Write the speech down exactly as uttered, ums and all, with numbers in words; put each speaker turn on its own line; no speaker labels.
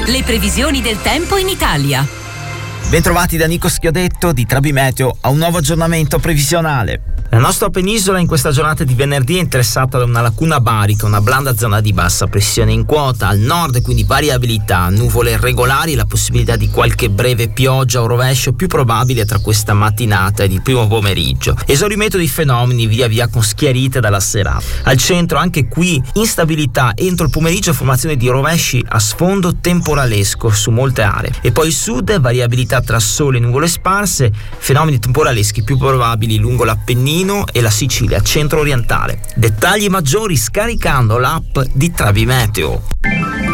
Le previsioni del tempo in Italia.
Bentrovati da Nico Schiodetto di Trabi Meteo a un nuovo aggiornamento previsionale. La nostra penisola in questa giornata di venerdì è interessata da una lacuna barica, una blanda zona di bassa pressione in quota, al nord quindi variabilità, nuvole regolari e la possibilità di qualche breve pioggia o rovescio più probabile tra questa mattinata ed il primo pomeriggio. Esaurimento dei fenomeni via via con schiarite dalla serata. Al centro anche qui instabilità entro il pomeriggio, formazione di rovesci a sfondo temporalesco su molte aree. E poi il sud, variabilità tra sole e nuvole sparse, fenomeni temporaleschi più probabili lungo l'Appennino e la Sicilia centro-orientale. Dettagli maggiori scaricando l'app di Trabi Meteo.